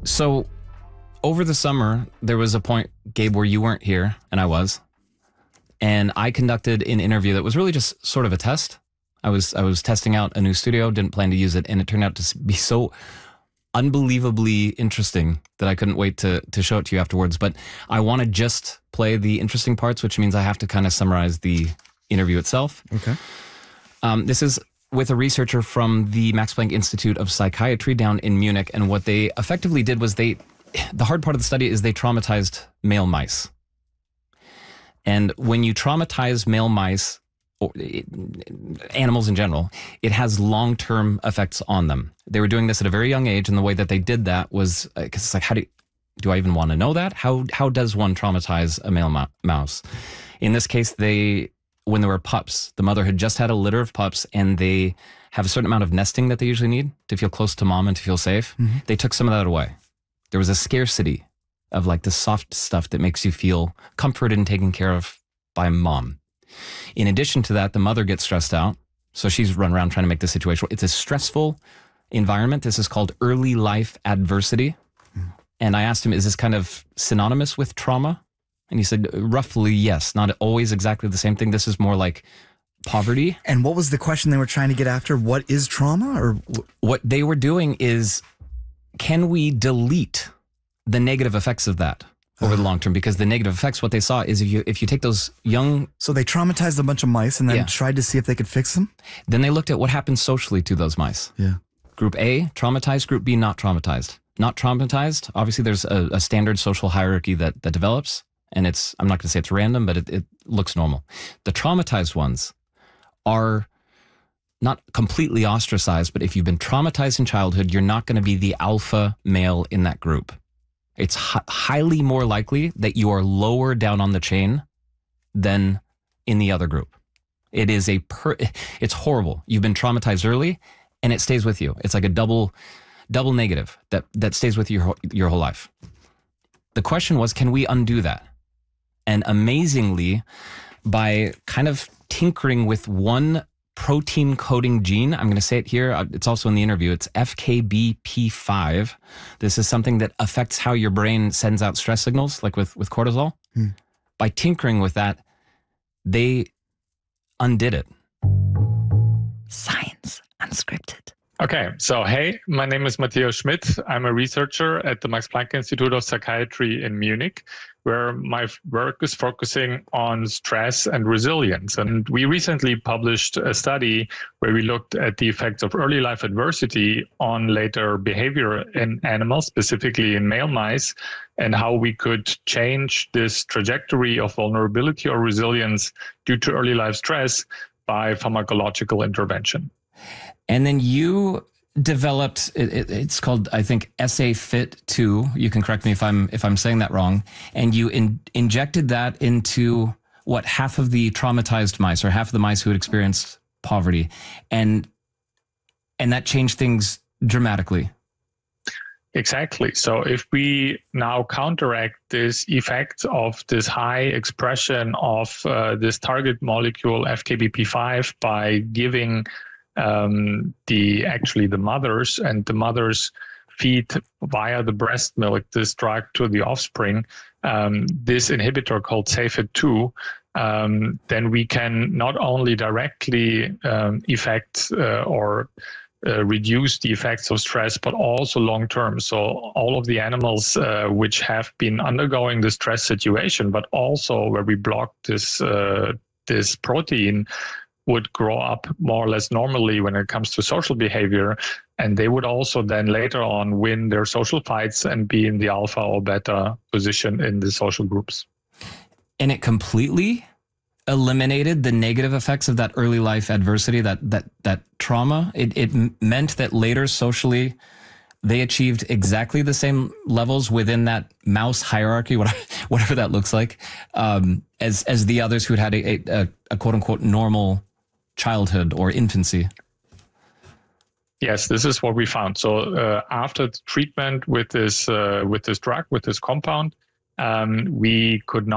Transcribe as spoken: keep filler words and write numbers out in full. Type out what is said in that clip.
So over the summer, there was a point, Gabe, where you weren't here and I was. And I conducted an interview that was really just sort of a test. I was I was testing out a new studio, didn't plan to use it, and it turned out to be so unbelievably interesting that I couldn't wait to to show it to you afterwards. But I want to just play the interesting parts, which means I have to kind of summarize the interview itself. Okay. Um, this is with a researcher from the Max Planck Institute of Psychiatry down in Munich, and what they effectively did was they, the hard part of the study is they traumatized male mice. And when you traumatize male mice, or animals in general, it has long-term effects on them. They were doing this at a very young age, and the way that they did that was, because it's like, how do, do I even want to know that? How how does one traumatize a male mo- mouse? In this case, they, when there were pups, the mother had just had a litter of pups, and they have a certain amount of nesting that they usually need to feel close to mom and to feel safe. Mm-hmm. They took some of that away. There was a scarcity of like the soft stuff that makes you feel comforted and taken care of by mom. In addition to that, the mother gets stressed out. So she's run around trying to make the situation. It's a stressful environment. This is called early life adversity. Mm. And I asked him, is this kind of synonymous with trauma? And he said, roughly, yes. Not always exactly the same thing. This is more like poverty. And what was the question they were trying to get after? What is trauma? Or what they were doing is, can we delete the negative effects of that over the long term? Because the negative effects, what they saw is if you if you take those young... So they traumatized a bunch of mice and then yeah. tried to see if they could fix them? Then they looked at what happened socially to those mice. Yeah. Group A, traumatized. Group B, not traumatized. Not traumatized, obviously there's a, a standard social hierarchy that, that develops. And it's, I'm not going to say it's random, but it, it looks normal. The traumatized ones are not completely ostracized, but if you've been traumatized in childhood, you're not going to be the alpha male in that group. It's h- highly more likely that you are lower down on the chain than in the other group. It is a per, it's horrible. You've been traumatized early and it stays with you. It's like a double, double negative that, that stays with you your, your whole life. The question was, can we undo that? And amazingly, by kind of tinkering with one protein coding gene, I'm going to say it here, it's also in the interview, it's F K B P five. This is something that affects how your brain sends out stress signals, like with, with cortisol. Hmm. By tinkering with that, they undid it. Science Unscripted. Okay, so hey, my name is Matthias Schmidt. I'm a researcher at the Max Planck Institute of Psychiatry in Munich, where my work is focusing on stress and resilience. And we recently published a study where we looked at the effects of early life adversity on later behavior in animals, specifically in male mice, and how we could change this trajectory of vulnerability or resilience due to early life stress by pharmacological intervention. And then you developed, it, it, it's called, I think, S A F I T two. You can correct me if I'm if I'm saying that wrong. And you in, injected that into, what, half of the traumatized mice, or half of the mice who had experienced poverty. And and that changed things dramatically. Exactly. So if we now counteract this effect of this high expression of uh, this target molecule F K B P five by giving Um, the actually the mothers and the mothers feed via the breast milk this drug to the offspring, um, this inhibitor called S A F I T two, um, then we can not only directly um, affect uh, or uh, reduce the effects of stress, but also long term. So all of the animals uh, which have been undergoing the stress situation, but also where we block this uh, this protein, would grow up more or less normally when it comes to social behavior. And they would also then later on win their social fights and be in the alpha or beta position in the social groups. And it completely eliminated the negative effects of that early life adversity, that that that trauma. It, it meant that later socially, they achieved exactly the same levels within that mouse hierarchy, whatever that looks like, um, as as the others who'd had a, a, a quote unquote normal childhood or infancy. Yes, this is what we found. So uh, after the treatment with this uh, with this drug, with this compound, um, we could not